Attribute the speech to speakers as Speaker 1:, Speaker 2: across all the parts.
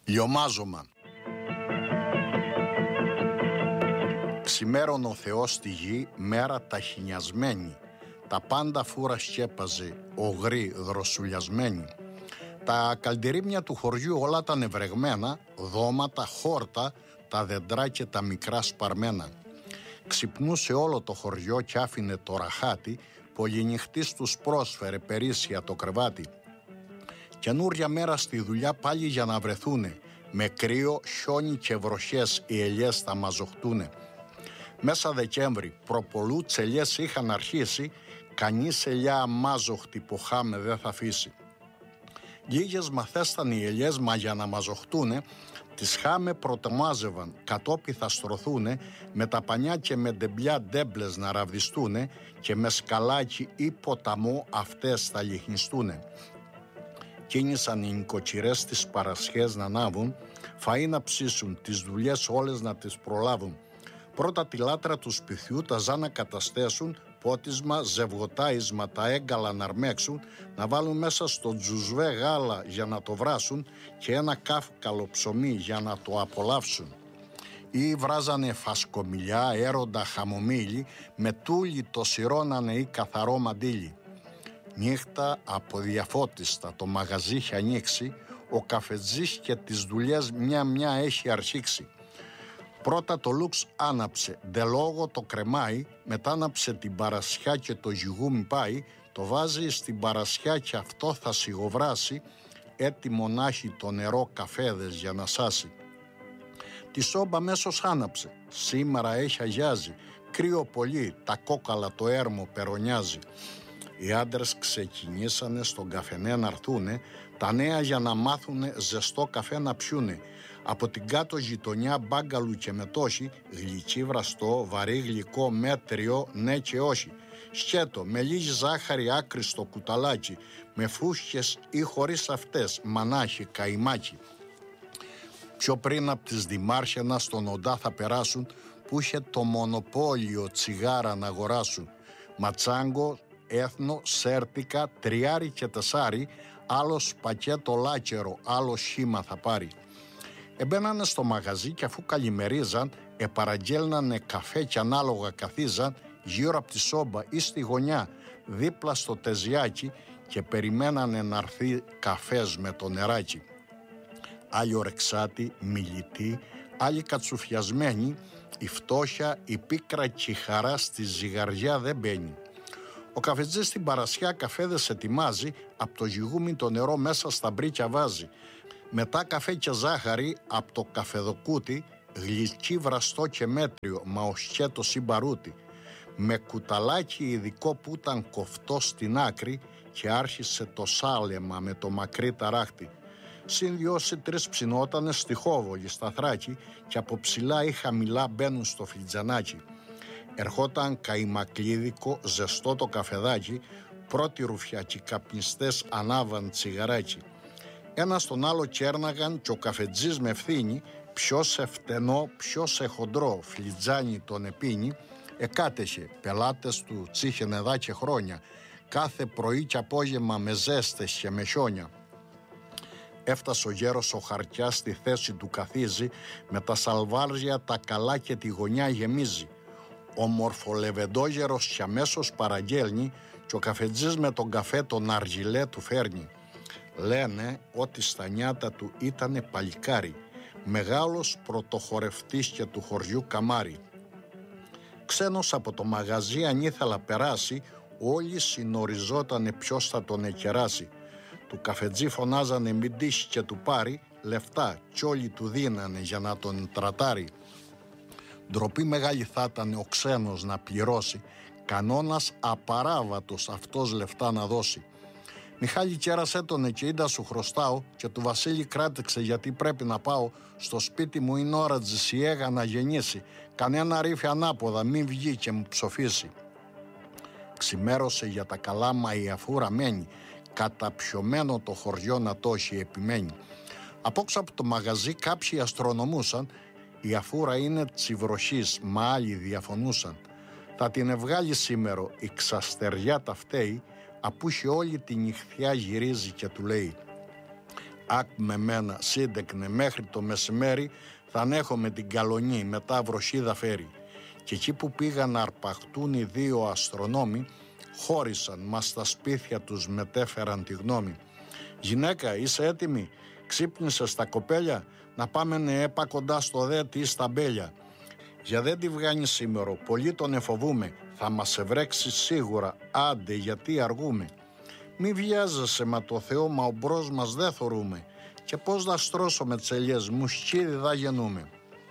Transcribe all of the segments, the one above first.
Speaker 1: Λιωμάζωμα. Ξημέρων ο Θεός στη γη, μέρα ταχυνιασμένη. Τα πάντα φούρα σκέπαζε, ογρή δροσουλιασμένη. Τα καλντερίμια του χωριού όλα ήταν ευρεγμένα, δώματα, χόρτα, τα δεντρά και τα μικρά σπαρμένα. Ξυπνούσε όλο το χωριό κι άφηνε το ραχάτι, πολυνυχτής τους πρόσφερε περίσσια το κρεβάτι. Καινούρια μέρα στη δουλειά πάλι για να βρεθούνε, με κρύο, χιόνι και βροχές οι ελιές θα μαζοχτούνε. Μέσα Δεκέμβρη προπολού τσελιές είχαν αρχίσει, κανείς ελιά αμάζοχτη που χάμε δεν θα αφήσει. Λίγες μαθέσταν οι ελιές, μα για να μαζοχτούνε, τις χάμε πρωτομάζευαν, κατόπι θα στρωθούνε, με τα πανιά και με ντεμπλιά ντέμπλες να ραβδιστούνε και με σκαλάκι ή ποταμό αυτές θα λιχνιστούνε. Κίνησαν οι νοικοκυρές τις παρασχές να ανάβουν, φαΐ να ψήσουν, τις δουλειές όλες να τις προλάβουν. Πρώτα τη λάτρα του σπιτιού τα ζά να καταστέσουν, πότισμα, ζευγοτάισμα, τα έγκαλα να αρμέξουν, να βάλουν μέσα στο τζουσβέ γάλα για να το βράσουν και ένα κάφκαλο ψωμί για να το απολαύσουν. Ή βράζανε φασκομιλιά, έροντα χαμομήλι, με τούλι το σιρώνανε ή καθαρό μαντίλι. Νύχτα αποδιαφώτιστα το μαγαζί είχε ανοίξει, ο καφετζής και τις δουλειές μια-μια έχει αρχίξει. Πρώτα το λουξ άναψε, ντε λόγο το κρεμάει, μετά άναψε την παρασιά και το γιγούμι πάει, το βάζει στην παρασιά και αυτό θα σιγοβράσει, έτοιμο να έχει το νερό καφέδες για να σάσει. Τη σόμπα μέσος άναψε, σήμερα έχει αγιάζει, κρύο πολύ, τα κόκαλα το έρμο περονιάζει. Οι άντρες ξεκινήσανε στον καφενέ να έρθουνε, τα νέα για να μάθουνε ζεστό καφέ να πιούνε. Από την κάτω γειτονιά μπάγκαλου και μετόχι, γλυκί βραστό, βαρύ γλυκό, μέτριο, ναι και όχι. Σκέτο, με λίγη ζάχαρη άκρη στο κουταλάκι, με φούσκες ή χωρίς αυτές, μανάχι, καημάκι. Πιο πριν από τις δημάρχαινα στον Οντά θα περάσουν, που είχε το μονοπόλιο τσιγάρα να αγοράσουν. Ματσάγκο, έθνο, σέρτικα, τριάρι και τεσάρι, άλλος πακέτο λάκερο, άλλο σχήμα θα πάρει. Εμπαίνανε στο μαγαζί και αφού καλημερίζαν, επαραγγέλνανε καφέ και ανάλογα καθίζαν γύρω από τη σόμπα ή στη γωνιά, δίπλα στο τεζιάκι και περιμένανε να έρθει καφές με το νεράκι. Άλλοι ορεξάτοι, μιλητοί, άλλοι κατσουφιασμένοι, η φτώχεια, η πίκρα και η χαρά στη ζυγαριά δεν μπαίνει. Ο καφετζής στην παρασιά καφέδες ετοιμάζει, από το γιγούμι το νερό μέσα στα μπρίκια βάζει. Μετά καφέ και ζάχαρη από το καφεδοκούτι, γλυκί βραστό και μέτριο, μα ο σκέτος ή μπαρούτι. Με κουταλάκι ειδικό που ήταν κοφτό στην άκρη και άρχισε το σάλεμα με το μακρύ ταράχτη. Συν 2-3 ψινότανε στη Χόβολη, στα Θράκη και από ψηλά ή χαμηλά μπαίνουν στο φλιτζανάκι. Ερχόταν καημακλίδικο, ζεστό το καφεδάκι, πρώτοι ρουφιακοί καπνιστές ανάβαν τσιγαράκι. Ένα στον άλλο κέρναγαν και ο καφετζής με ευθύνη, ποιος σε φτενό, ποιος σε χοντρό, φλιτζάνι τον επίνει, εκάτεχε, πελάτες του τσίχαινε δά και χρόνια, κάθε πρωί και απόγευμα με ζέστες και με χιόνια. Έφτασε ο γέρος ο χαρτιάς στη θέση του καθίζει, με τα σαλβάρια τα καλά και τη γωνιά γεμίζει. Ο μορφολεβεντόγερος κι αμέσως παραγγέλνει και ο καφετζής με τον καφέ τον αργιλέ του φέρνει. Λένε ότι στα νιάτα του ήτανε παλικάρι, μεγάλος πρωτοχορευτής και του χωριού καμάρι. Ξένος από το μαγαζί αν ήθελα περάσει, όλοι συνοριζότανε ποιος θα τον εκεράσει. Του καφετζή φωνάζανε μην τύχει και του πάρει λεφτά κι όλοι του δίνανε για να τον τρατάρει. Ντροπή μεγάλη θα ήταν ο ξένος να πληρώσει, κανόνας απαράβατος αυτός λεφτά να δώσει. Μιχάλη κέρασέ τον και είδα σου χρωστάω και του Βασίλη κράτηξε γιατί πρέπει να πάω, στο σπίτι μου είναι ώρα τζισιέγα να γεννήσει, κανένα ρήφι ανάποδα μην βγει και μου ψοφήσει. Ξημέρωσε για τα καλά μα η αφούρα μένει, καταπιωμένο το χωριό να το έχει επιμένει. Απόξω από το μαγαζί κάποιοι αστρονομούσαν, η αφούρα είναι τσιβροχής, μα άλλοι διαφωνούσαν. Θα την ευγάλει σήμερα, η ξαστεριά τα φταίει, απού είχε όλη τη νυχθιά γυρίζει και του λέει Άκ με μένα, σύντεκνε, μέχρι το μεσημέρι θα ανέχομαι την καλονή, μετά βροχίδα φέρει. Και εκεί που πήγαν να αρπαχτούν οι δύο αστρονόμοι, χώρισαν, μα στα σπίτια τους μετέφεραν τη γνώμη. Γυναίκα, είσαι έτοιμη, ξύπνησε στα κοπέλια, να πάμε νεέπα κοντά στο δέτη ή στα μπέλια. Για δεν τη βγάνει σήμερα, πολύ τον εφοβούμε, θα μας ευρέξει σίγουρα, άντε γιατί αργούμε. Μη βιάζεσαι μα το Θεό, μα ο μπρος μας δεν θωρούμε. Και πώς να στρώσω με τσελιές μου, σκύδι θα γεννούμε.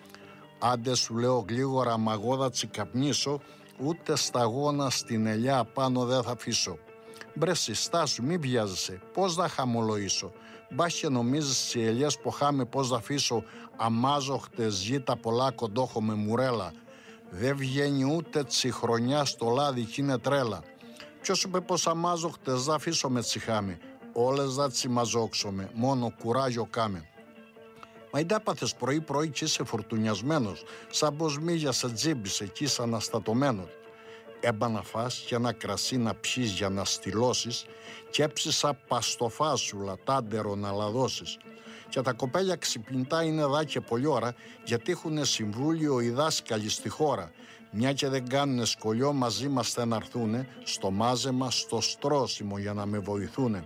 Speaker 1: Άντε σου λέω γλίγορα, μα εγώ θα τσικαπνίσω, ούτε σταγόνα στην ελιά πάνω δεν θα αφήσω. Μπρε στάσου, μη βιάζεσαι, πώς θα χαμολογήσω. Μπας και νομίζεις στις ελιές που χάμε πώς θα αφήσω, αμάζοχτες γήτα πολλά κοντόχο με μουρέλα. Δεν βγαίνει ούτε τσιχρονιά στο λάδι κι είναι τρέλα. Ποιος είπε πως αμάζοχτες θα αφήσω με τσιχάμε, όλες θα τσιμαζόξομαι, μόνο κουράγιο κάμε. Μα εντάπαθες πρωί-πρωί κι είσαι φορτουνιασμένος, σαν πως μίγια σε τζίμπησε κι είσαι αναστατωμένος. Έμπα να φας και ένα κρασί να πιείς για να στυλώσεις και έψισα παστοφάσουλα τάντερο να λαδώσεις. Και τα κοπέλια ξυπνητά είναι δά και πολλή ώρα, γιατί έχουνε συμβούλιο οι δάσκαλοι στη χώρα. Μια και δεν κάνουνε σκολιό, μαζί μας θα εναρθούνε στο μάζεμα, στο στρώσιμο για να με βοηθούνε.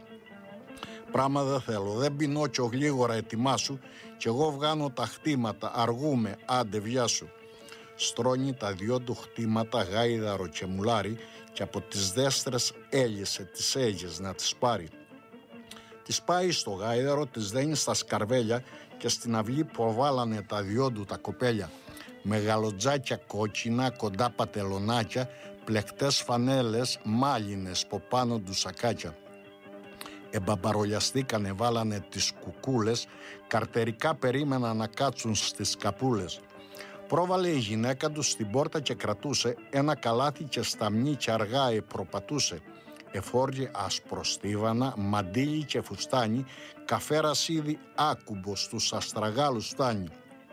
Speaker 1: Πράμα δεν θέλω, δεν πεινώ κι γλίγορα ετοιμάσου, κι εγώ βγάνω τα χτήματα, αργούμε, άντε βιάσου. Στρώνει τα δυο του χτήματα γάιδαρο και μουλάρι και από τις δέστρες έλυσε τις έγες να τις πάρει. Τις πάει στο γάιδαρο, τις δένει στα σκαρβέλια και στην αυλή προβάλανε τα δυο του τα κοπέλια. Μεγαλοτζάκια κόκκινα, κοντά πατελονάκια, πλεκτές φανέλες, μάλινες από πάνω του σακάκια. Εμπαμπαρολιαστήκανε, βάλανε τις κουκούλες, καρτερικά περίμεναν να κάτσουν στις καπούλες. Πρόβαλε η γυναίκα του στην πόρτα και κρατούσε ένα καλάθι και σταμνί και αργά προπατούσε. Εφόργε ασπροστίβανα, μαντίλι και φουστάνι, καφέρας ήδη άκουμπο στους αστραγάλους φτάνει.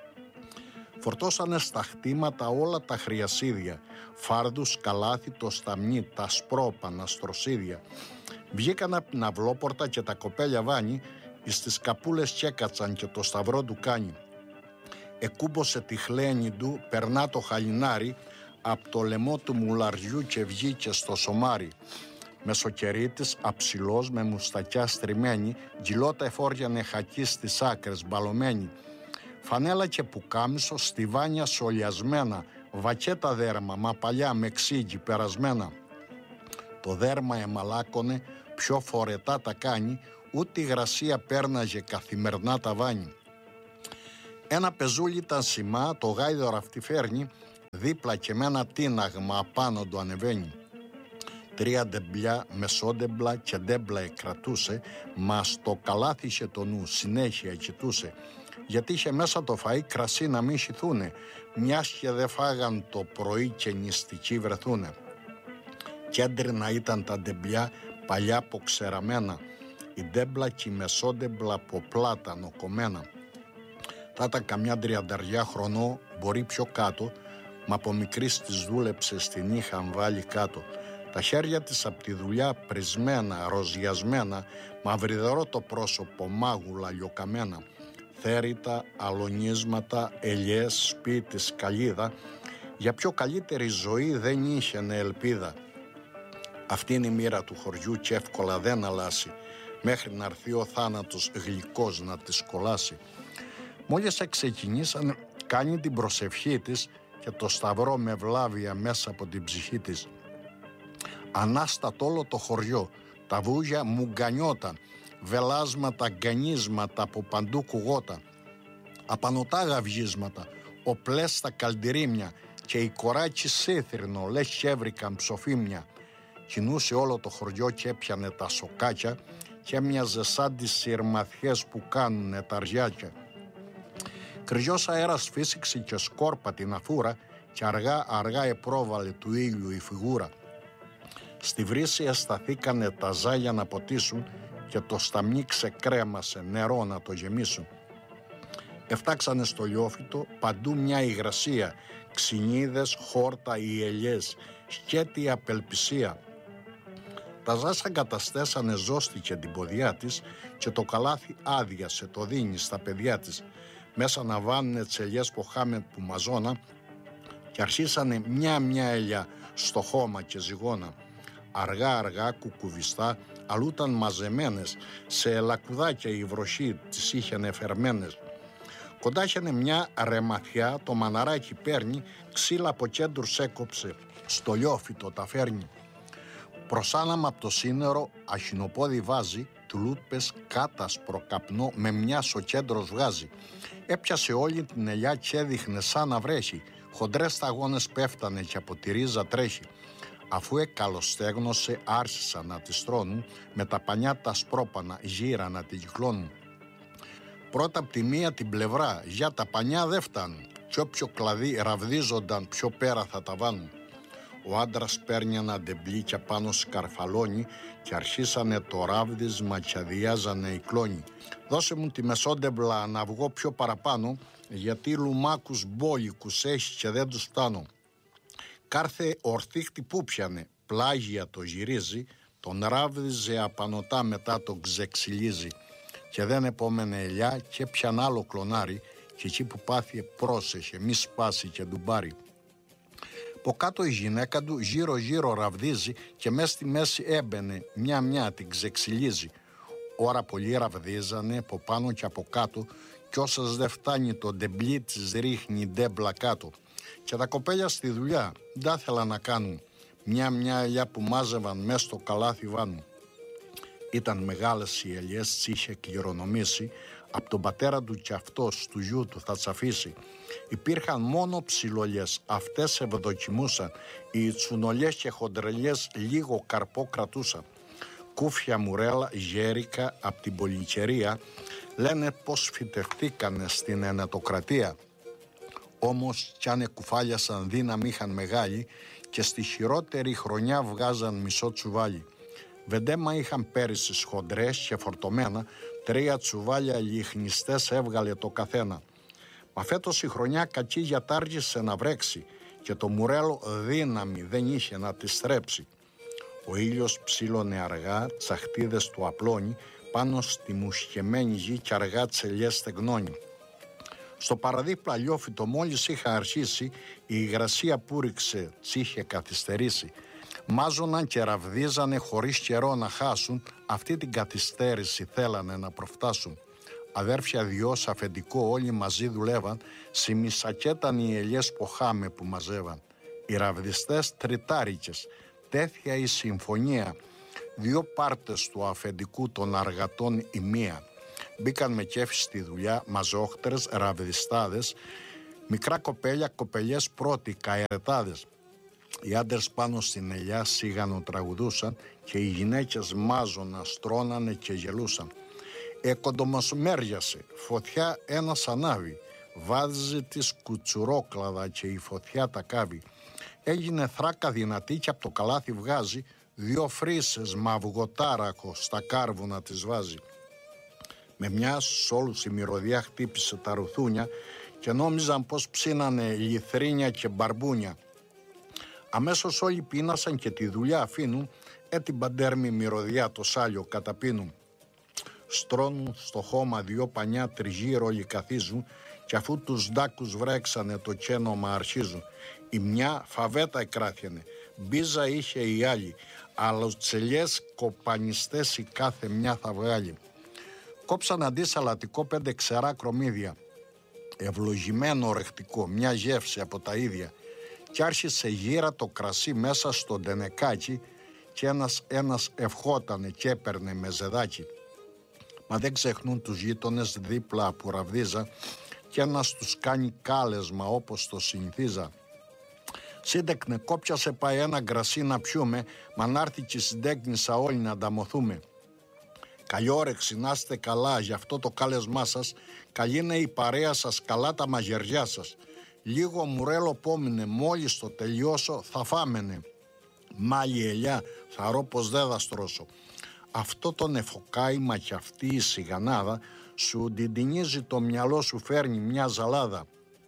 Speaker 1: Φορτώσανε στα χτήματα όλα τα χρειασίδια, φάρδους, καλάθι, το σταμνί, τα σπρόπανα, στροσίδια. Βγήκαν από την αυλόπορτα και τα κοπέλια βάνη, στις καπούλες τσέκατσαν και το σταυρό του κάνει. Εκούμπωσε τη χλένη του, περνά το χαλινάρι, απ' το λαιμό του μουλαριού και βγήκε στο σωμάρι. Μεσοκερίτης, αψηλός, με μουστακιά στριμμένη, γκυλότα εφόριανε χακί στις άκρες, μπαλωμένη. Φανέλα και πουκάμισο, στιβάνια σολιασμένα, βακέτα δέρμα, μα παλιά με ξύγκι περασμένα. Το δέρμα εμαλάκωνε, πιο φορετά τα κάνει, ούτε η γρασία πέρναγε καθημερινά τα βάνη. Ένα πεζούλι ήταν σημά, το γάιδωρο αυτή φέρνει, δίπλα και με ένα τίναγμα απάνω του ανεβαίνει. 3 ντεμπλιά, μεσόντεμπλα και ντέμπλα κρατούσε, μα στο καλάθι είχε το νου, συνέχεια κοιτούσε. Γιατί είχε μέσα το φαΐ κρασί να μην χυθούνε, μιας και δεν φάγαν το πρωί και νηστικοί βρεθούνε. Κέντρινα ήταν τα ντεμπλιά, παλιά αποξεραμένα, η ντέμπλα και η μεσόντεμπλα από πλάτανο κομμένα. Θα ήταν καμιά 30 χρονό, μπορεί πιο κάτω, μα από μικρής της δούλεψε στην είχαν βάλει κάτω. Τα χέρια της απ' τη δουλειά πρισμένα, ροζιασμένα, μαυριδερό το πρόσωπο, μάγουλα λιοκαμένα. Θέριτα, αλωνίσματα, ελιές, σπίτι, σκαλίδα, για πιο καλύτερη ζωή δεν είχαινε ελπίδα. Αυτή είναι η μοίρα του χωριού και εύκολα δεν αλλάσει, μέχρι να έρθει ο θάνατος γλυκός να τη κολλάσει. Μόλις ξεκινήσαν, κάνει την προσευχή της και το σταυρό με βλάβια μέσα από την ψυχή της. Ανάστατο όλο το χωριό, τα βούγια μουγκανιόταν, βελάσματα, γκανίσματα από παντού κουγόταν. Απανωτά γαυγίσματα, οπλές στα καλντηρίμια και οι κοράκι σύθρινο, λες κι έβρικαν ψοφίμια. Κινούσε όλο το χωριό και έπιανε τα σοκάκια και έμοιαζε σαν τις σειρμαθιές που κάνουνε τα αργιάκια. Κρυός αέρας φύσηξε και σκόρπα την αφούρα και αργά επρόβαλε του ήλιου η φιγούρα. Στη βρύση αισθαθήκανε τα ζάγια να ποτίσουν και το σταμνί ξεκρέμασε νερό να το γεμίσουν. Εφτάξανε στο λιόφυτο παντού μια υγρασία, ξυνίδες, χόρτα, οι ελιές, σκέτη απελπισία. Τα ζάστα καταστέσανε ζώστηκε την ποδιά της και το καλάθι άδειασε, το δίνει στα παιδιά της. Μέσα να βάνουνε τσελιές ποχάμε που μαζώνα και αρχίσανε μια ελιά στο χώμα και ζυγώνα. Αργά κουκουβιστά, αλλούταν μαζεμένες, σε λακκουδάκια η βροχή τις είχαινε φερμένες. Κοντά είχαινε μια ρεμαθιά, το μαναράκι παίρνει, ξύλα από κέντρους έκοψε, στο λιόφυτο τα φέρνει. Προσάναμα από το σύννερο, αχινοπόδι βάζει, τουλούπες κάτασπρο καπνό με μια στο κέντρος βγάζει. Έπιασε όλη την ελιά και έδειχνε σαν να βρέχει, χοντρές σταγόνες πέφτανε και από τη ρίζα τρέχει. Αφού εκαλοστέγνωσε άρχισαν να τη στρώνουν, με τα πανιά τα σπρόπανα γύρα να τη κυκλώνουν. Πρώτα από τη μία την πλευρά, για τα πανιά δεν φτάνουν, κι όποιο κλαδί ραβδίζονταν πιο πέρα θα τα βάνουν. Ο άντρας παίρνει ένα ντεμπλίκια πάνω σκαρφαλώνει και αρχίσανε το ράβδισμα και αδειάζανε οι κλόνοι. Δώσε μου τη μεσόντεμπλα να βγω πιο παραπάνω, γιατί λουμάκους μπόλικους έχει και δεν τους φτάνω. Κάρθε ορθίχτη που πιανε, πλάγια το γυρίζει, τον ράβδιζε απανωτά μετά το ξεξυλίζει. Και δεν επόμενε ελιά και πιαν άλλο κλονάρι, και εκεί που πάθιε πρόσεχε, μη σπάσει και ντουμπάρι. Από κάτω η γυναίκα του γύρω ραβδίζει και μες στη μέση έμπαινε, μια την ξεξυλίζει. Ώρα πολύ ραβδίζανε από πάνω και από κάτω, κι όσας δεν φτάνει το ντεμπλί της ρίχνει ντέμπλα κάτω. Και τα κοπέλια στη δουλειά δεν θέλαν να κάνουν, μια ελιά που μάζευαν μες στο καλάθι βάνου. Ήταν μεγάλες οι ελιές, τις είχε κληρονομήσει, από τον πατέρα του κι αυτός του γιού του θα τις αφήσει. Υπήρχαν μόνο ψιλολιές, αυτές ευδοκιμούσαν, οι τσουνολιές και χοντρελιές λίγο καρπό κρατούσαν. Κούφια μουρέλα γέρικα από την πολυκαιρία, λένε πως φυτευτήκανε στην ενετοκρατία. Όμως κι αν κουφάλιασαν δύναμη είχαν μεγάλη και στη χειρότερη χρονιά βγάζαν μισό τσουβάλι. Βεντέμα είχαν πέρυσι χοντρές και φορτωμένα, 3 τσουβάλια λιχνιστές έβγαλε το καθένα. Μα φέτος η χρονιά κακή γιατί άργησε να βρέξει και το μουρέλο δύναμη δεν είχε να τη στρέψει. Ο ήλιος ψήλωνε αργά, τσαχτίδες του απλώνει, πάνω στη μουσχεμένη γη κι αργά τσελιές στεγνώνει. Στο παραδίπλα λιόφυτο μόλις είχα αρχίσει, η υγρασία που ρίξε τσι είχε καθυστερήσει. Μάζωναν και ραβδίζανε χωρίς καιρό να χάσουν, αυτή την καθυστέρηση θέλανε να προφτάσουν. Αδέρφια δυο σ' αφεντικό όλοι μαζί δουλεύαν, σημισακέταν οι ελιές ποχάμε που μαζεύαν. Οι ραβδιστές τριτάρικες, τέτοια η συμφωνία, 2 πάρτες του αφεντικού των αργατών η μία. Μπήκαν με κέφι στη δουλειά, μαζόχτερες, ραβδιστάδες, μικρά κοπέλια, κοπελιές πρώτοι, καερετάδες. Οι άντρες πάνω στην ελιά σίγανο τραγουδούσαν και οι γυναίκες μάζωνα στρώνανε και γελούσαν. Εκοντομασμέριασε, φωτιά ένας ανάβει, βάζει της κουτσουρόκλαδα και η φωτιά τα κάβει. Έγινε θράκα δυνατή και από το καλάθι βγάζει, 2 φρύσες μ' αυγοτάραχο στα κάρβουνα τις βάζει. Με μια σ' όλους η μυρωδιά χτύπησε τα ρουθούνια και νόμιζαν πως ψήνανε λιθρίνια και μπαρμπούνια. Αμέσως όλοι πείνασαν και τη δουλειά αφήνουν, την παντέρμη μυρωδιά το σάλιο καταπίνουν. Στρώνουν στο χώμα 2 πανιά τριγύρω όλοι καθίζουν και αφού τους ντάκους βρέξανε το κένομα αρχίζουν. Η μια φαβέτα εκράθιανε, μπίζα είχε η άλλη, αλλά τσελιές κοπανιστές η κάθε μια θα βγάλει. Κόψαν αντί σαλατικό 5 ξερά κρομίδια, ευλογημένο ορεχτικό, μια γεύση από τα ίδια. Κι άρχισε γύρα το κρασί μέσα στο ντενεκάκι και ένας ευχότανε και έπαιρνε με ζεδάκι. Μα δεν ξεχνούν τους γείτονες δίπλα που ραβδίζα και ένας τους κάνει κάλεσμα όπως το συνηθίζα. Σύντεκνε κόπιασε πάει ένα γκρασί να πιούμε, μα να'ρθει και συντέκνησα όλοι να ανταμωθούμε. Καλή όρεξη, να είστε καλά, γι' αυτό το κάλεσμά σας, καλή είναι η παρέα σας, καλά τα μαγεριά σας. Λίγο μουρέλο πόμινε, μόλις το τελειώσω θα φάμενε. Μάλι ελιά, θα ρω πως δεν θα στρώσω. Αυτό τον εφοκάημα κι αυτή η σιγανάδα σου ντιντινίζει το μυαλό, σου φέρνει μια ζαλάδα.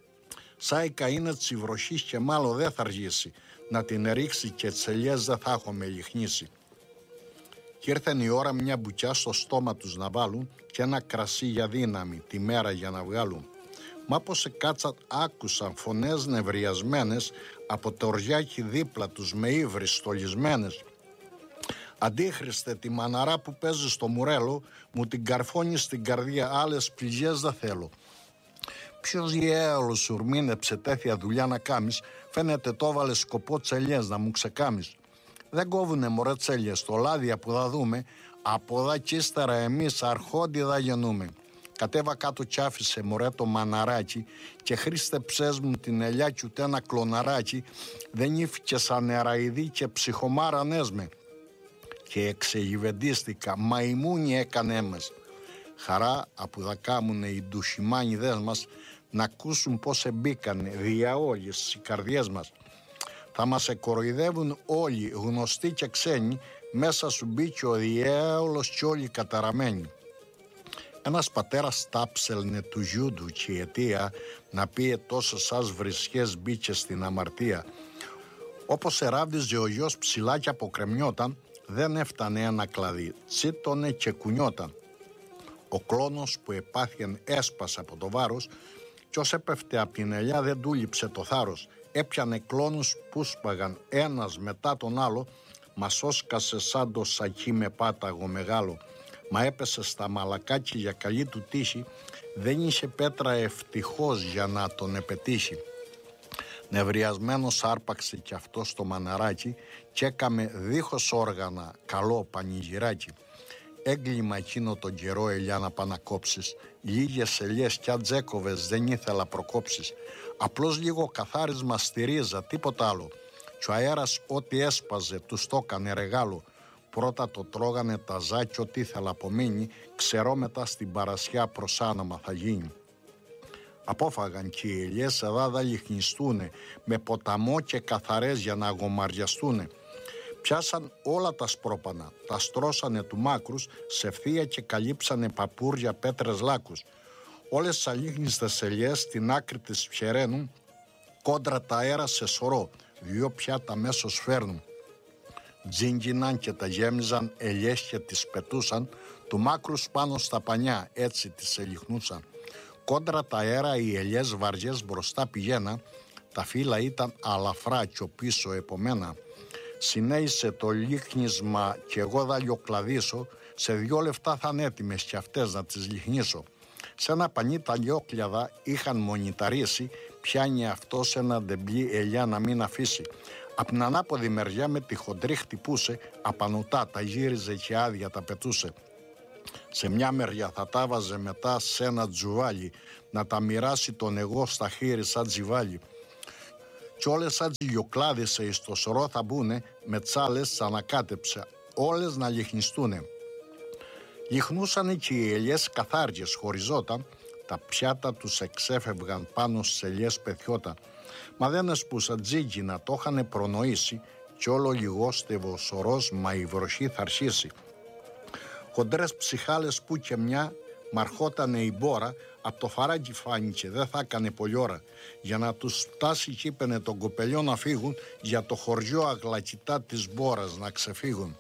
Speaker 1: Σάικα είναι της βροχής και μάλλον δεν θα αργήσει, να την ρίξει και τσελιές δεν θα έχουμε λιχνίσει. Κι ήρθε η ώρα μια μπουκιά στο στόμα τους να βάλουν και ένα κρασί για δύναμη τη μέρα για να βγάλουν. Μα πως σε κάτσαν άκουσαν φωνές νευριασμένες από το οριάκι δίπλα τους με ύβρις στολισμένες. Αντίχριστε, τη μαναρά που παίζει στο μουρέλο, μου την καρφώνει στην καρδιά, άλλες πληγές δεν θέλω. Ποιος διάολος σου ορμήνεψε τέτοια δουλειά να κάμεις, φαίνεται το έβαλε σκοπό τσελιές να μου ξεκάμεις. Δεν κόβουνε μωρέ τσέλιες, το λάδια που θα δούμε, από εδώ κι ύστερα εμείς αρχόντι θα γεννούμε. Κατέβα κάτω κι άφησε μωρέ το μαναράκι και Χρήστε ψες μου την ελιά κι ούτε ένα κλωναράκι, δεν ήφηκε σαν νεραϊδί και ψυχομάρανες με. Και εξεγιβεντίστηκα, μαϊμούνι έκανε μας. Χαρά απου θα κάμουνε οι ντουσιμάνιδες μας να ακούσουν πως εμπήκανε διαόλες στις καρδιές μας. Θα μας εκοροϊδεύουν όλοι γνωστοί και ξένοι, μέσα σου μπήκε ο διάολος κι όλοι καταραμένοι. Ένας πατέρας τάψελνε του γιού του και η αιτία να πει τόσες σας βρισχές μπήκε στην αμαρτία. Όπως εράβδιζε ο γιος ψηλά και αποκρεμιόταν, δεν έφτανε ένα κλαδί, τσίτωνε και κουνιόταν. Ο κλόνος που επάθιεν έσπασε από το βάρος κι ως έπεφτε από την ελιά δεν τούληψε το θάρρος. Έπιανε κλόνους που σπαγαν ένας μετά τον άλλο, μα σώσκασε σαν το σακί με πάταγο μεγάλο. Μα έπεσε στα μαλακάκι για καλή του τύχη, δεν είχε πέτρα ευτυχώς για να τον επετύχει. Νευριασμένος άρπαξε κι αυτό στο μαναράκι κι έκαμε δίχως όργανα καλό πανηγυράκι. Έγκλημα εκείνο τον καιρό ελιά να πά να κόψεις, λίγες ελιές κι ατζέκοβες δεν ήθελα προκόψεις. Απλώς λίγο καθάρισμα στη ρίζα, τίποτα άλλο. Κι ο αέρας ό,τι έσπαζε τους το έκανε ρεγάλο. Πρώτα το τρώγανε τα ζάκι ό,τι ήθελα απομείνει, ξερό μετά στην παρασιά προς άναμα θα γίνει. Απόφαγαν κι οι ελιές εδώ θα λιχνιστούνε, με ποταμό και καθαρές για να αγομαριαστούνε. Πιάσαν όλα τα σπρόπανα, τα στρώσανε του μάκρους, σε ευθεία και καλύψανε παπούρια πέτρες λάκους. Όλες τις αλίχνιστες ελιές στην άκρη της ψεραίνουν, κόντρα τα αέρα σε σωρό, δυο πιάτα μέσος φέρνουν. Τζίγκιναν και τα γέμιζαν ελιές και τις πετούσαν, του μάκρους πάνω στα πανιά, έτσι τις ελιχνούσαν. Κόντρα τα αέρα οι ελιές βαριές μπροστά πηγαίναν, τα φύλλα ήταν αλαφρά κι ο πίσω επομένα. Συνέησε το λίχνισμα κι εγώ θα λιοκλαδίσω, σε 2 λεπτά θα είναι έτοιμες κι αυτές να τις λιχνίσω. Σε ένα πανί τα λιόκλιαδα είχαν μονιταρίσει, πιάνει αυτός ένα ντεμπλί ελιά να μην αφήσει. Απ' την ανάποδη μεριά με τη χοντρή χτυπούσε, απανουτά τα γύριζε και άδεια τα πετούσε. Σε μια μεριά θα τα βάζε μετά σε ένα τζουβάλι, να τα μοιράσει τον εγώ στα χείλη σαν τζιβάλι. Κι όλες σαν τζιλιοκλάδισε εις το σωρό θα μπουνε, με τσάλες ξανακάτεψε, όλες να λιχνιστούνε. Λιχνούσανε και οι ελιές καθάριες χωριζόταν, τα πιάτα τους εξέφευγαν πάνω στις ελιές πεθιόταν. Μα δεν έσπουσαν τζίγκινα, το είχανε προνοήσει κι όλο λιγόστευε ο σωρός, μα η βροχή θα αρχίσει. Χοντρές ψυχάλες που και μια μαρχότανε η μπόρα, απ' το φαράγγι φάνηκε, δεν θα έκανε πολλή ώρα. Για να τους φτάσει κι είπαινε τον κοπελιό να φύγουν, για το χωριό αγλακητά της μπόρας να ξεφύγουν.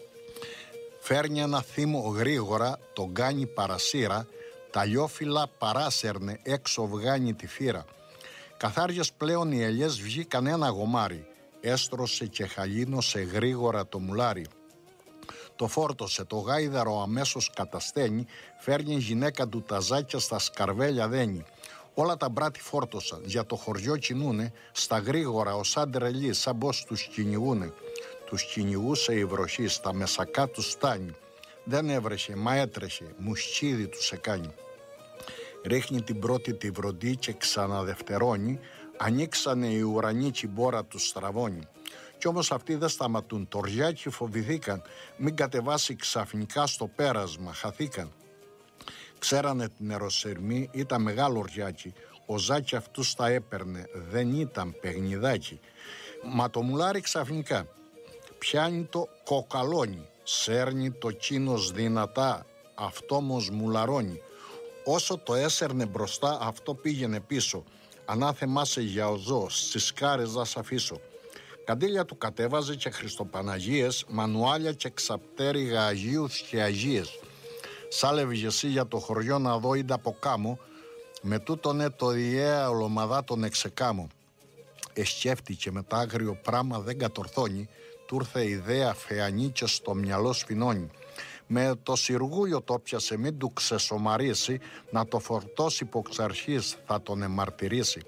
Speaker 1: Φέρνει ένα θύμο γρήγορα, τον κάνει παρασύρα, τα λιόφυλλα παράσερνε, έξω βγάνει τη φύρα. Καθάριες πλέον οι ελιές βγήκαν ένα γομάρι, έστρωσε και χαλίνωσε γρήγορα το μουλάρι. Το φόρτωσε, το γάιδαρο αμέσως κατασταίνει, φέρνει η γυναίκα του τα ζάκια στα σκαρβέλια δένει. Όλα τα μπράτη φόρτωσαν, για το χωριό κινούνε, στα γρήγορα ως σαν τρελοί, σαν πως τους κυνηγούνε. Τους κυνηγούσε η βροχή, στα μεσακά τους στάνει. Δεν έβρεχε, μα έτρεχε, μουσκίδι τους εκάνει. Ρίχνει την πρώτη τη βροντί και ξαναδευτερώνει, ανοίξανε οι ουρανοί κι η μπόρα τους στραβώνει. Κι όμως αυτοί δεν σταματούν, το ριάκι φοβηθήκαν, μην κατεβάσει ξαφνικά στο πέρασμα, χαθήκαν. Ξέρανε την νεροσερμή, ήταν μεγάλο ριάκι, ο ζάκι αυτούς τα έπαιρνε, δεν ήταν παιχνιδάκι. Μα το μουλάρι ξαφνικά πιάνει το κοκαλώνει, σέρνει το κίνος δυνατά, αυτό όμως μουλαρώνει. Όσο το έσερνε μπροστά, αυτό πήγαινε πίσω. Ανάθεμά σε για οζώ, στις κάρες θα σ' αφήσω. Καντήλια του κατέβαζε και Χριστοπαναγίες, μανουάλια και ξαπτέρυγα Αγίους και Αγίες. Σάλευε εσύ για το χωριό να δω ίντα από κάμω, με τούτονε το διέα ολομαδά τον εξεκάμω. Εσκέφτηκε με τα άγριο πράμα δεν κατορθώνει, του ήρθε ιδέα φεανή και στο μυαλό σφινώνει. Με το σιργούλιο το πιασε, μην του ξεσομαρίσει, να το φορτώσει υποξαρχής θα τον εμαρτυρήσει.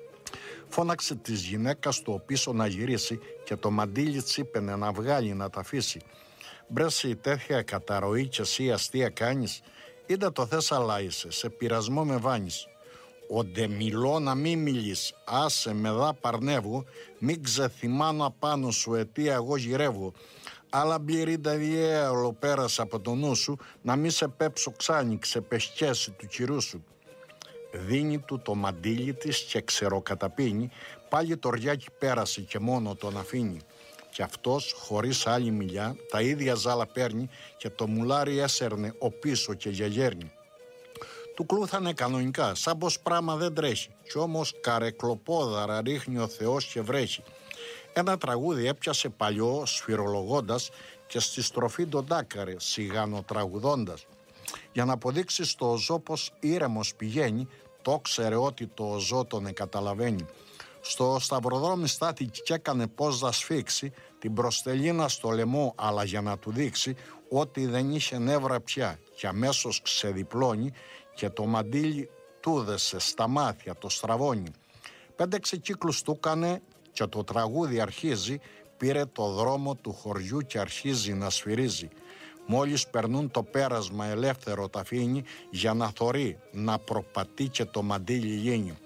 Speaker 1: Φώναξε της γυναίκας του πίσω να γυρίσει και το μαντίλι τσίπαινε να βγάλει να τα αφήσει. Μπρέσει τέτοια καταρροή και εσύ αστεία κάνεις, είδα το θες αλλά είσαι, σε πειρασμό με βάνεις. Όντε μιλώ να μη μιλείς, άσε με δά παρνεύγω, μην ξεθυμάνω απάνω σου αιτία εγώ γυρεύω. Αλλά μπληρίντα διέα ολοπέρασε από το νου σου, να μη σε πέψω ξάνι, ξεπεσκέσει του κυρού σου. Δίνει του το μαντίλι της και ξεροκαταπίνει, πάλι το ριάκι πέρασε και μόνο τον αφήνει. Κι αυτός χωρίς άλλη μιλιά τα ίδια ζάλα παίρνει και το μουλάρι έσερνε ο πίσω και γεγέρνει. Του κλούθανε κανονικά, σαν πως πράμα δεν τρέχει, κι όμως καρεκλοπόδαρα ρίχνει ο Θεός και βρέχει. Ένα τραγούδι έπιασε παλιό σφυρολογώντας και στη στροφή τον τάκαρε σιγανοτραγουδώντας. Για να αποδείξει στο οζό πως ήρεμος πηγαίνει, το ξέρε ότι το οζό τον καταλαβαίνει. Στο σταυροδρόμι στάθηκε και έκανε πως θα σφίξει, την προστελίνα στο λαιμό, αλλά για να του δείξει ότι δεν είχε νεύρα πια, και αμέσως ξεδιπλώνει και το μαντίλι τούδεσε στα μάτια, το στραβώνει. 5-6 κύκλους του έκανε και το τραγούδι αρχίζει, πήρε το δρόμο του χωριού και αρχίζει να σφυρίζει. Μόλις περνούν το πέρασμα ελεύθερο τα αφήνει, για να θωρεί, να προπατεί και το μαντίλι γίνει.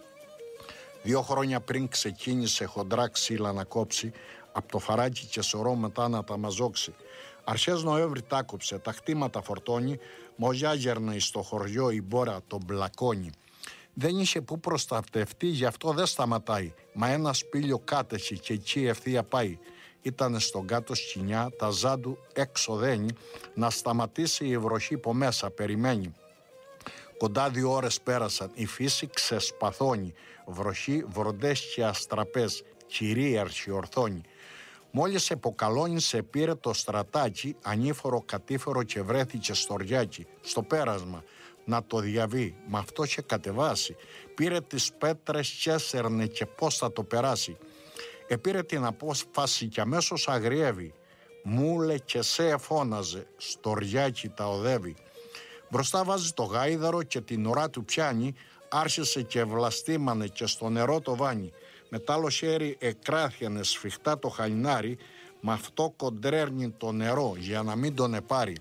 Speaker 1: 2 χρόνια πριν ξεκίνησε χοντρά ξύλα να κόψει, απ' το φαράκι και σωρό μετά να τα μαζόξει. Αρχές Νοέμβρη τα κόψε, τα χτήματα φορτώνει, μολιά γέρνε στο χωριό η μπόρα τον μπλακώνει. Δεν είχε που προστατευτεί, γι' αυτό δεν σταματάει, μα ένα σπήλιο κάτεχε και εκεί ευθεία πάει. Ήτανε στον κάτω σκηνιά, τα ζάντου έξω δένει, να σταματήσει η βροχή που μέσα περιμένει. Κοντά 2 ώρες πέρασαν, η φύση ξεσπαθώνει, βροχή, βροντές και αστραπές, κυρίαρχη ορθώνει. Μόλις εποκαλώνησε πήρε το στρατάκι, ανήφορο κατήφορο και βρέθηκε στο ριάκι, στο πέρασμα, να το διαβεί, μα αυτό είχε κατεβάσει. Πήρε τις πέτρες και έσερνε και πώς θα το περάσει. Επήρε την απόφαση και αμέσως αγριεύει. Μούλε και σε φώναζε, στο ριάκι τα οδεύει. Μπροστά βάζει το γάιδαρο και την ώρα του πιάνει, άρχισε και βλαστήμανε και στο νερό το βάνει. Με τ' άλλο χέρι εκράθιανε σφιχτά το χαλινάρι, με αυτό κοντρέρνει το νερό για να μην τον επάρει.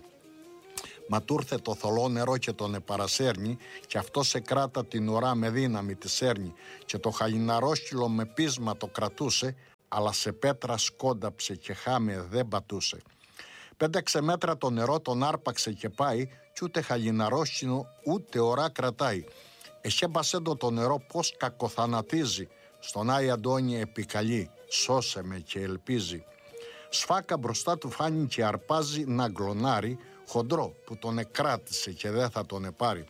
Speaker 1: Μα του ήρθε το θολό νερό και τον επαρασέρνει, και αυτό σε κράτα την ώρα με δύναμη τη σέρνει. Και το χαλιναρόσκυλο με πείσμα το κρατούσε, αλλά σε πέτρα σκόνταψε και χάμε δεν πατούσε. 5-6 μέτρα το νερό τον άρπαξε και πάει, κι ούτε χαλιναρόσκυλο ούτε ώρα κρατάει. Εχέμπασέ το νερό πως κακοθανατίζει, στον Άι Αντώνη επικαλεί, σώσε με και ελπίζει. Σφάκα μπροστά του φάνηκε και αρπάζει να γκλονάρει, χοντρό που τον εκράτησε και δεν θα τον επάρει.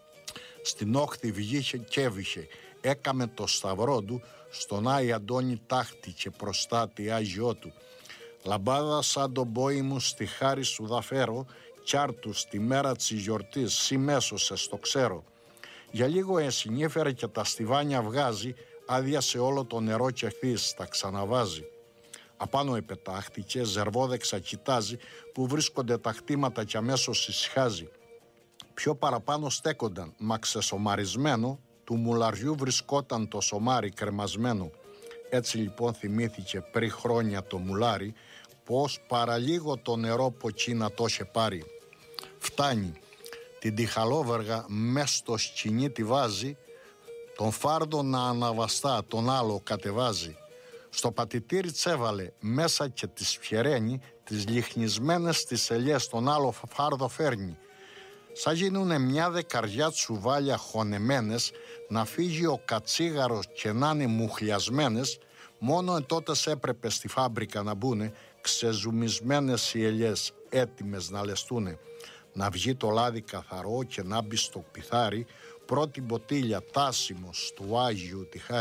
Speaker 1: Στην όχθη βγήχε και έβηχε, έκαμε το σταυρό του, στον Άι Αντώνη τάχτηκε προστάτη Άγιό του. Λαμπάδα σαν τον πόη μου στη χάρη σου δα φέρω, κι άρτου στη μέρα της γιορτής σημέσωσες το ξέρω. Για λίγο εσυνήφερε και τα στιβάνια βγάζει, άδειασε όλο το νερό και ευθύς τα ξαναβάζει. Απάνω επετάχτηκε, ζερβόδεξα κοιτάζει, που βρίσκονται τα χτήματα και αμέσως ησυχάζει. Πιο παραπάνω στέκονταν, μα ξεσομαρισμένο, του μουλαριού βρισκόταν το σωμάρι κρεμασμένο. Έτσι λοιπόν θυμήθηκε πριν χρόνια το μουλάρι, πως παραλίγο το νερό που εκεί να το είχε πάρει. Φτάνει, την τυχαλόβεργα μες στο σκηνή τη βάζει, τον φάρδο να αναβαστά, τον άλλο κατεβάζει. Στο πατητήρι τσέβαλε μέσα και τις φιεραίνει, τις λιχνισμένες τις ελιές τον άλλο φάρδο φέρνει. Σαν γίνουνε μια δεκαριά τσουβάλια χωνεμένες, να φύγει ο κατσίγαρος και να είναι μουχλιασμένες, μόνο τότε έπρεπε στη φάμπρικα να μπουνε ξεζουμισμένες οι ελιές, έτοιμες να λεστούνε. Να βγει το λάδι καθαρό και να μπει στο πιθάρι, πρώτη μποτήλια τάσιμος του Άγιου τη χάρη.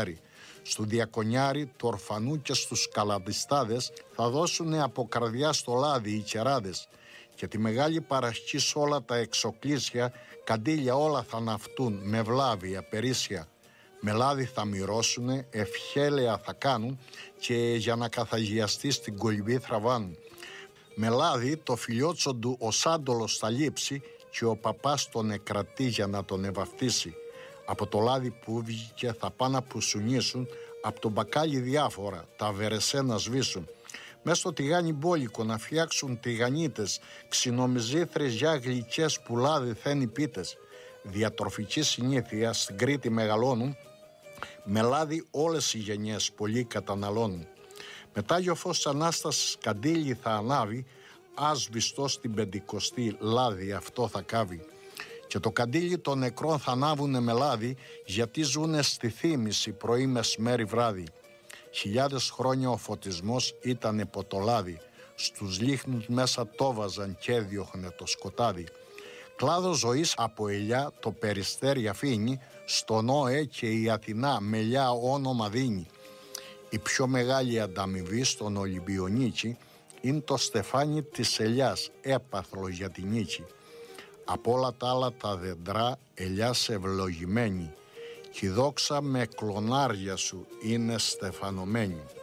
Speaker 1: Στου διακονιάρη του ορφανού και στους καλαντιστάδες θα δώσουνε από καρδιά στο λάδι οι κεράδες, και τη Μεγάλη Παρασκευή σ' όλα τα εξοκλήσια καντήλια όλα θα ναυτούν με βλάβη απερίσσια. Με λάδι θα μυρώσουνε, ευχέλαια θα κάνουν και για να καθαγιαστεί στην κολυμπή θραβάνουν. Με λάδι το φιλιότσο του ο Σάντολος θα λείψει και ο παπάς τον εκρατεί για να τον ευαυτίσει. Από το λάδι που βγήκε θα πάνε να πουσουνίσουν, από το μπακάλι διάφορα τα βερεσέ να σβήσουν. Μες στο τηγάνι μπόλικο να φτιάξουν τηγανίτες, ξινομυζήθρες για γλυκές που λάδι θένει πίτες. Διατροφική συνήθεια στην Κρήτη μεγαλώνουν, με λάδι όλες οι γενιές πολλοί καταναλώνουν. Μετά γιοφός Ανάστασης καντήλι θα ανάβει, άσβηστο στην Πεντηκοστή λάδι αυτό θα κάβει. Και το καντήλι των νεκρών θα ανάβουνε με λάδι, γιατί ζουνε στη θύμηση πρωί μεσημέρι βράδυ. Χιλιάδες χρόνια ο φωτισμός ήτανε ποτολάδι, στους λίχνους μέσα το βάζαν και έδιωχνε το σκοτάδι. Κλάδο ζωής από ελιά το περιστέρι αφήνει, στον ΟΕ και η Αθηνά μελιά όνομα δίνει. Η πιο μεγάλη ανταμοιβή στον Ολυμπιονίκη είναι το στεφάνι της ελιάς, έπαθλο για την νίκη. Από όλα τα άλλα τα δεντρά ελιάς ευλογημένη, κι η δόξα με κλονάρια σου είναι στεφανωμένη.